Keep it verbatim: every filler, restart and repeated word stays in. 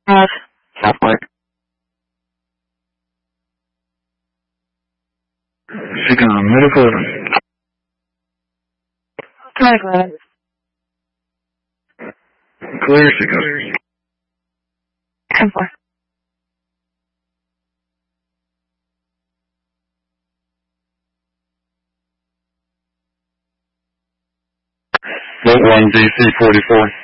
Five. Southwest. Second, medical. Medical eleven. Clear, second. ten four. Float one, D C forty-four.